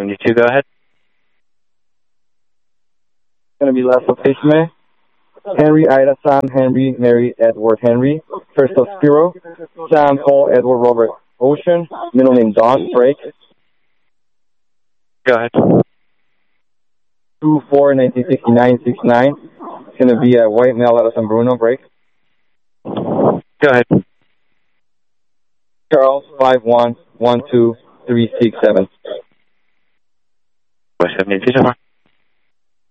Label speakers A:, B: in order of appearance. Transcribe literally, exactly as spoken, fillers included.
A: seventy-two, go ahead.
B: It's going to be last location, man. Henry, Ida, Sam, Henry, Mary, Edward, Henry. First of Spiro. Sam, Paul, Edward, Robert, Ocean. Middle name, Don, break.
A: Go ahead.
B: two four nineteen sixty-nine sixty-nine. It's going to be a white male out of San Bruno, break.
A: Go ahead.
B: Charles, five one one two three six seven.
A: seventy-two so far.